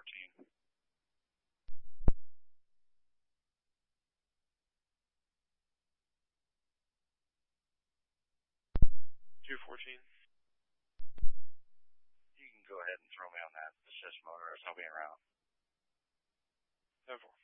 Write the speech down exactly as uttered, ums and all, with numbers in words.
fourteen. two fourteen. You can go ahead and throw me on that assist motorist. I'll be en route. ten four.